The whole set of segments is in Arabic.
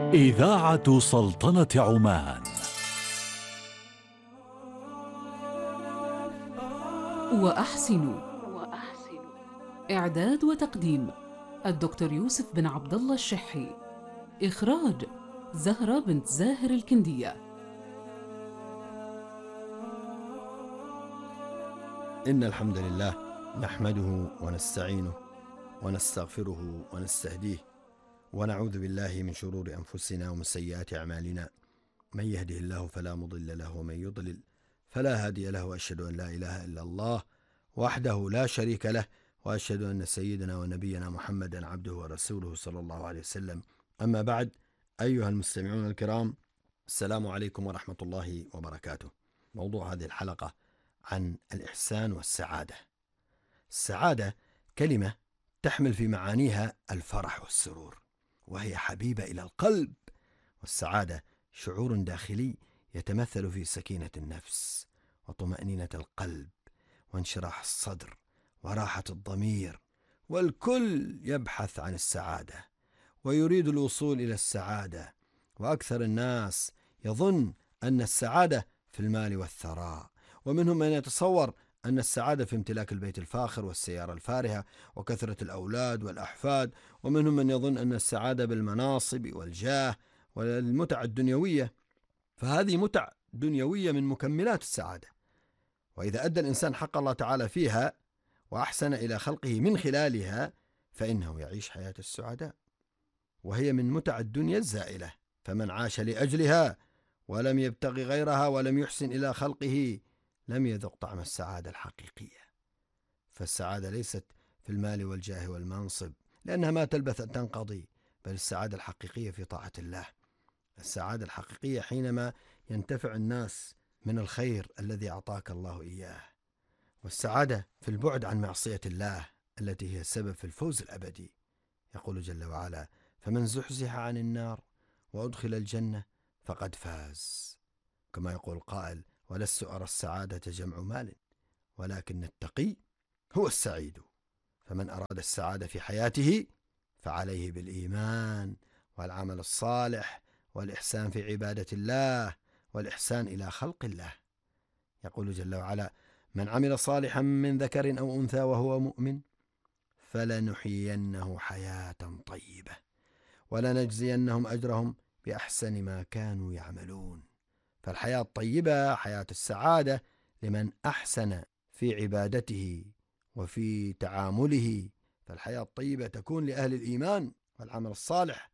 إذاعة سلطنة عمان. وأحسن. إعداد وتقديم الدكتور يوسف بن عبد الله الشحي. إخراج زهرة بنت زاهر الكندية. إن الحمد لله نحمده ونستعينه ونستغفره ونستهديه ونعوذ بالله من شرور أنفسنا ومن سيئات أعمالنا. من يهده الله فلا مضل له ومن يضلل فلا هادي له، وأشهد أن لا إله إلا الله وحده لا شريك له، وأشهد أن سيدنا ونبينا محمدا عبده ورسوله صلى الله عليه وسلم. أما بعد، أيها المستمعون الكرام، السلام عليكم ورحمة الله وبركاته. موضوع هذه الحلقة عن الإحسان والسعادة. السعادة كلمة تحمل في معانيها الفرح والسرور، وهي حبيبة إلى القلب. والسعادة شعور داخلي يتمثل في سكينة النفس وطمأنينة القلب وانشراح الصدر وراحة الضمير. والكل يبحث عن السعادة ويريد الوصول إلى السعادة، وأكثر الناس يظن أن السعادة في المال والثراء، ومنهم من يتصور أن السعادة في امتلاك البيت الفاخر والسيارة الفارهة وكثرة الأولاد والأحفاد، ومنهم من يظن أن السعادة بالمناصب والجاه والمتع الدنيوية. فهذه متع دنيوية من مكملات السعادة، وإذا أدى الإنسان حق الله تعالى فيها وأحسن إلى خلقه من خلالها فإنه يعيش حياة السعداء، وهي من متع الدنيا الزائلة. فمن عاش لأجلها ولم يبتغي غيرها ولم يحسن إلى خلقه لم يذق طعم السعادة الحقيقية. فالسعادة ليست في المال والجاه والمنصب، لأنها ما تلبث أن تنقضي، بل السعادة الحقيقية في طاعة الله. السعادة الحقيقية حينما ينتفع الناس من الخير الذي أعطاك الله إياه. والسعادة في البعد عن معصية الله التي هي السبب في الفوز الأبدي. يقول جل وعلا: فمن زحزح عن النار وأدخل الجنة فقد فاز. كما يقول قائل: ولست أرى السعادة جمع مال، ولكن التقي هو السعيد. فمن أراد السعادة في حياته فعليه بالإيمان والعمل الصالح والإحسان في عبادة الله والإحسان إلى خلق الله. يقول جل وعلا: من عمل صالحا من ذكر أو أنثى وهو مؤمن فلنحيينه حياة طيبة ولنجزينهم أجرهم بأحسن ما كانوا يعملون. فالحياة الطيبة حياة السعادة لمن أحسن في عبادته وفي تعامله. فالحياة الطيبة تكون لأهل الإيمان والعمل الصالح.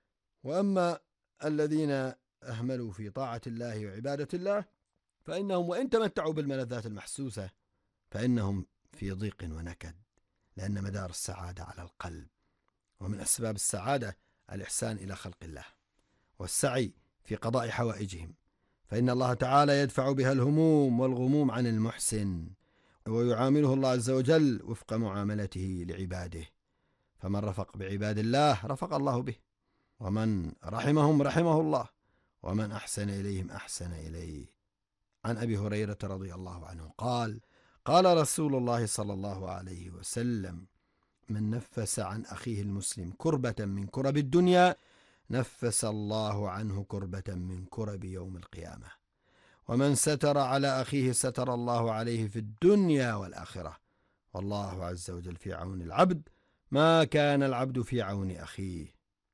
وأما الذين أهملوا في طاعة الله وعبادة الله فإنهم وإن تمتعوا بالملذات المحسوسة فإنهم في ضيق ونكد، لأن مدار السعادة على القلب. ومن أسباب السعادة الإحسان إلى خلق الله والسعي في قضاء حوائجهم، فإن الله تعالى يدفع بها الهموم والغموم عن المحسن، ويعامله الله عز وجل وفق معاملته لعباده. فمن رفق بعباد الله رفق الله به، ومن رحمهم رحمه الله، ومن أحسن إليهم أحسن إليه. عن أبي هريرة رضي الله عنه قال: قال رسول الله صلى الله عليه وسلم: من نفس عن أخيه المسلم كربة من كرب الدنيا نفس الله عنه كربة من كرب يوم القيامة، ومن ستر على أخيه ستر الله عليه في الدنيا والآخرة، والله عز وجل في عون العبد ما كان العبد في عون أخيه.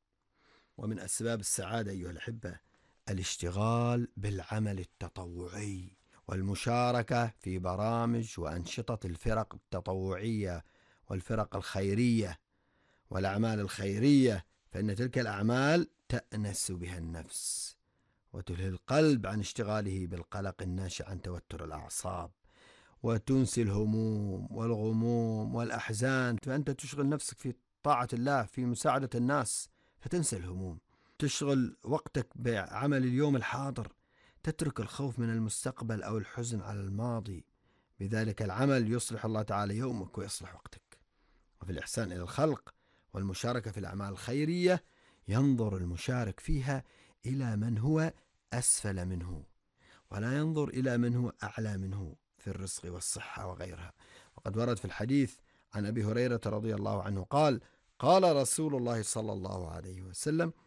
ومن أسباب السعادة أيها الأحبة الاشتغال بالعمل التطوعي والمشاركة في برامج وأنشطة الفرق التطوعية والفرق الخيرية والأعمال الخيرية، فإن تلك الأعمال تأنس بها النفس وتلهي القلب عن اشتغاله بالقلق الناشئ عن توتر الأعصاب، وتنسي الهموم والغموم والأحزان. فأنت تشغل نفسك في طاعة الله في مساعدة الناس فتنسى الهموم، تشغل وقتك بعمل اليوم الحاضر، تترك الخوف من المستقبل أو الحزن على الماضي. بذلك العمل يصلح الله تعالى يومك ويصلح وقتك. وفي الإحسان إلى الخلق والمشاركة في الأعمال الخيرية ينظر المشارك فيها إلى من هو أسفل منه، ولا ينظر إلى من هو أعلى منه في الرزق والصحة وغيرها. وقد ورد في الحديث عن أبي هريرة رضي الله عنه قال: قال رسول الله صلى الله عليه وسلم: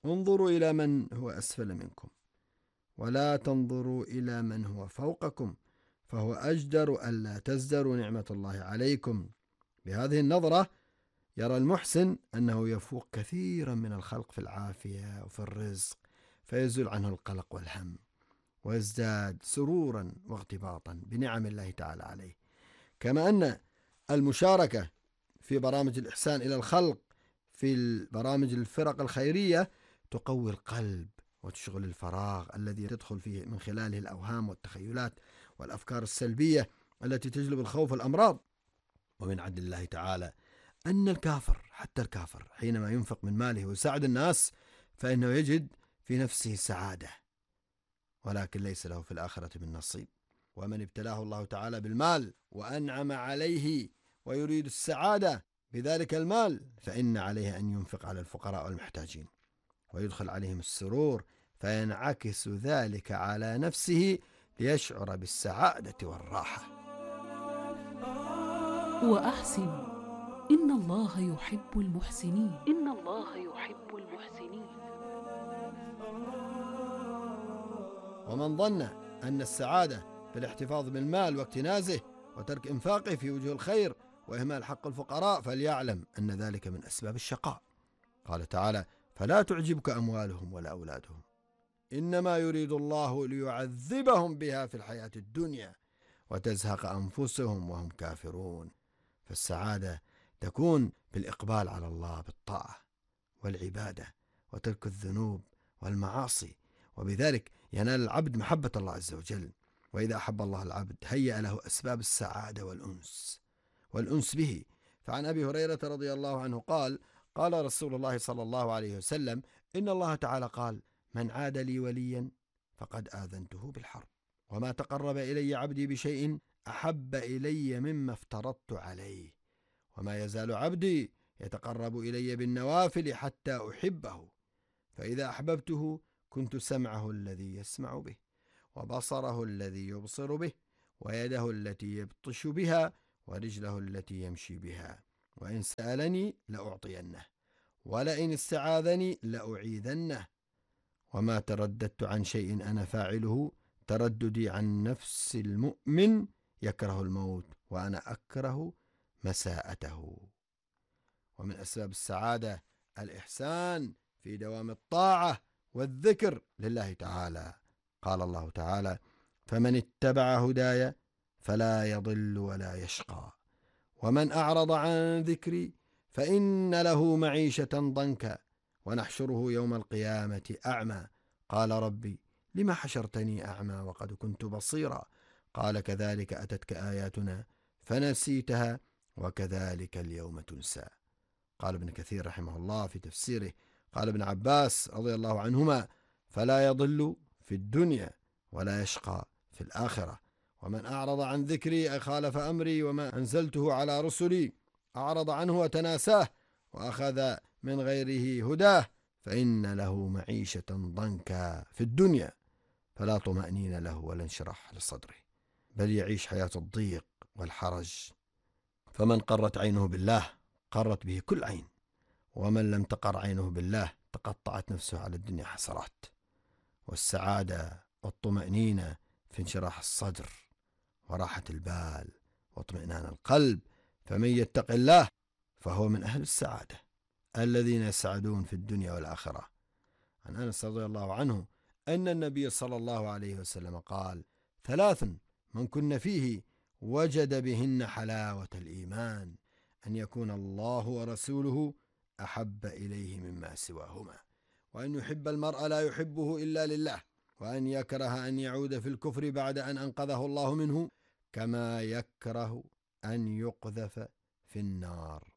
انظروا إلى من هو أسفل منكم ولا تنظروا إلى من هو فوقكم فهو أجدر ألا تزدروا نعمة الله عليكم. بهذه النظرة يرى المحسن أنه يفوق كثيرا من الخلق في العافية وفي الرزق، فيزول عنه القلق والهم ويزداد سرورا واغتباطا بنعم الله تعالى عليه. كما أن المشاركة في برامج الإحسان إلى الخلق في البرامج الفرق الخيرية تقوي القلب وتشغل الفراغ الذي تدخل فيه من خلاله الأوهام والتخيلات والأفكار السلبية التي تجلب الخوف والأمراض. ومن عدل الله تعالى أن الكافر، حتى الكافر، حينما ينفق من ماله ويساعد الناس فإنه يجد في نفسه سعادة، ولكن ليس له في الآخرة من نصيب. ومن ابتلاه الله تعالى بالمال وأنعم عليه ويريد السعادة بذلك المال فإن عليه أن ينفق على الفقراء والمحتاجين ويدخل عليهم السرور، فينعكس ذلك على نفسه ليشعر بالسعادة والراحة. وأحسن إن الله يحب المحسنين. إن الله يحب المحسنين. ومن ظن أن السعادة بالاحتفاظ بالمال واكتنازه وترك إنفاقه في وجه الخير وإهمال حق الفقراء فليعلم أن ذلك من أسباب الشقاء. قال تعالى: فلا تعجبك أموالهم ولا أولادهم إنما يريد الله ليعذبهم بها في الحياة الدنيا وتزهق أنفسهم وهم كافرون. فالسعادة تكون بالإقبال على الله بالطاعة والعبادة وترك الذنوب والمعاصي، وبذلك ينال العبد محبة الله عز وجل. وإذا أحب الله العبد هيأ له أسباب السعادة والأنس به. فعن أبي هريرة رضي الله عنه قال: قال رسول الله صلى الله عليه وسلم: إن الله تعالى قال: من عاد لي وليا فقد آذنته بالحرب، وما تقرب إلي عبدي بشيء أحب إلي مما افترضت عليه، وما يزال عبدي يتقرب إلي بالنوافل حتى أحبه، فإذا أحببته كنت سمعه الذي يسمع به وبصره الذي يبصر به ويده التي يبطش بها ورجله التي يمشي بها، وإن سألني لأعطينه ولئن استعاذني لأعيذنه، وما ترددت عن شيء أنا فاعله ترددي عن نفس المؤمن يكره الموت وأنا أكره مساءته. ومن أسباب السعادة الإحسان في دوام الطاعة والذكر لله تعالى. قال الله تعالى: فمن اتبع هداي فلا يضل ولا يشقى ومن أعرض عن ذكري فإن له معيشة ضنكا ونحشره يوم القيامة أعمى قال ربي لما حشرتني أعمى وقد كنت بصيرا قال كذلك أتتك آياتنا فنسيتها وكذلك اليوم تنسى. قال ابن كثير رحمه الله في تفسيره: قال ابن عباس رضي الله عنهما: فلا يضل في الدنيا ولا يشقى في الآخرة. ومن أعرض عن ذكري أي خالف أمري وما أنزلته على رسلي أعرض عنه وتناساه وأخذ من غيره هداه فإن له معيشة ضنكا في الدنيا فلا طمأنين له ولا انشراح لصدره، بل يعيش حياة الضيق والحرج. فمن قرت عينه بالله قرت به كل عين، ومن لم تقر عينه بالله تقطعت نفسه على الدنيا حسرات. والسعادة والطمأنينة في انشراح الصدر وراحة البال واطمئنان القلب. فمن يتق الله فهو من أهل السعادة الذين يسعدون في الدنيا والآخرة. عن أنس رضي الله عنه أن النبي صلى الله عليه وسلم قال: 3 من كن فيه وجد بهن حلاوة الإيمان: أن يكون الله ورسوله أحب إليه مما سواهما، وأن يحب المرء لا يحبه إلا لله، وأن يكره أن يعود في الكفر بعد أن أنقذه الله منه، كما يكره أن يقذف في النار.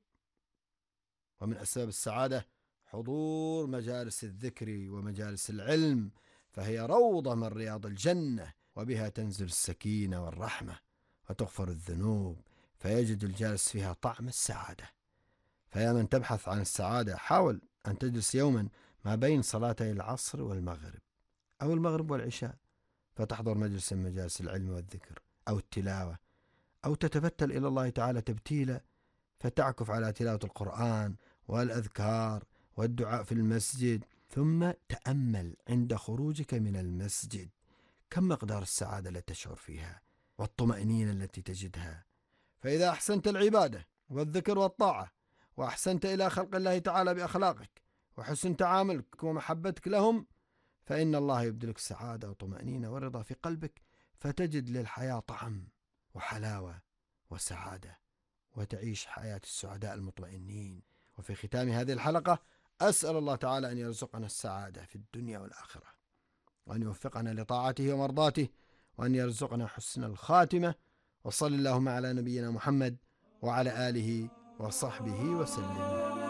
ومن أسباب السعادة حضور مجالس الذكر ومجالس العلم، فهي روضة من رياض الجنة، وبها تنزل السكينة والرحمة وتغفر الذنوب، فيجد الجالس فيها طعم السعادة. فيا من تبحث عن السعادة حاول أن تجلس يوما ما بين صلاتي العصر والمغرب أو المغرب والعشاء، فتحضر مجلس من مجالس العلم والذكر أو التلاوة، أو تتبتل إلى الله تعالى تبتيلا فتعكف على تلاوة القرآن والأذكار والدعاء في المسجد ثم تأمل عند خروجك من المسجد كم مقدار السعادة التي تشعر فيها والطمأنينة التي تجدها. فإذا أحسنت العبادة والذكر والطاعة وأحسنت إلى خلق الله تعالى بأخلاقك وحسن تعاملك ومحبتك لهم، فإن الله يبدلك سعادة وطمأنينة ورضا في قلبك، فتجد للحياة طعم وحلاوة وسعادة، وتعيش حياة السعداء المطمئنين. وفي ختام هذه الحلقة أسأل الله تعالى أن يرزقنا السعادة في الدنيا والآخرة، وأن يوفقنا لطاعته ومرضاته، وأن يرزقنا حسن الخاتمة. وصل اللهم على نبينا محمد وعلى آله وصحبه وسلم.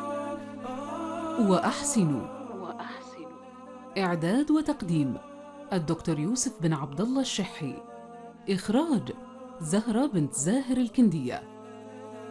وأحسنوا. إعداد وتقديم الدكتور يوسف بن عبد الله الشحي. إخراج زهرة بنت زاهر الكندية.